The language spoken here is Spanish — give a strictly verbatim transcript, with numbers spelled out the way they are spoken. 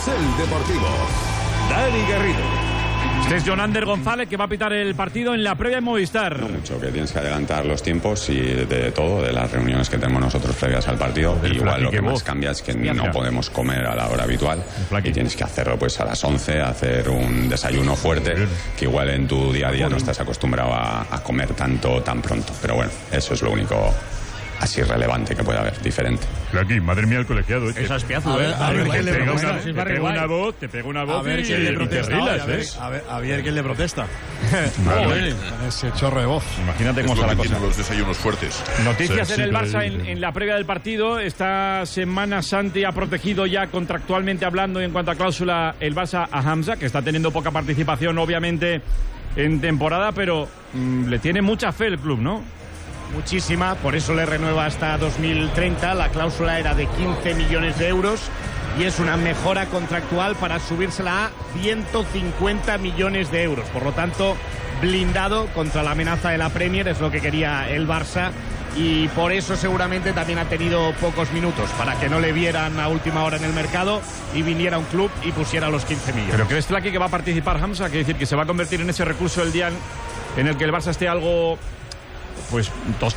Carrusel Deportivo. Dani Garrido. Este es Jonander González, que va a pitar el partido en la previa en Movistar. No mucho, que tienes que adelantar los tiempos y de todo, de las reuniones que tenemos nosotros previas al partido. Y igual lo que más cambia es que no podemos comer a la hora habitual y tienes que hacerlo pues a las once, hacer un desayuno fuerte, que igual en tu día a día no estás acostumbrado a, a comer tanto tan pronto. Pero bueno, eso es lo único así relevante que puede haber, diferente. Aquí, madre mía, el colegiado. Eso es piazo, ¿eh? A ver quién le protesta. Te pega una voz, te pega una voz. A ver quién le protesta. A ver, a ver quién le protesta. Con ese chorro de voz. Imagínate cómo está la cosa. Los desayunos fuertes. Noticias sí, en el Barça en, en la previa del partido. Esta semana Santi ha protegido ya contractualmente hablando en cuanto a cláusula el Barça a Hamza, que está teniendo poca participación obviamente en temporada, pero mmm, le tiene mucha fe el club, ¿no? Muchísima, por eso le renueva hasta dos mil treinta. La cláusula era de quince millones de euros y es una mejora contractual para subírsela a ciento cincuenta millones de euros. Por lo tanto, blindado contra la amenaza de la Premier, es lo que quería el Barça, y por eso seguramente también ha tenido pocos minutos, para que no le vieran a última hora en el mercado y viniera un club y pusiera los quince millones. ¿Pero crees, Flaky, que va a participar Hamza? Quiere decir que se va a convertir en ese recurso el día en el que el Barça esté algo pues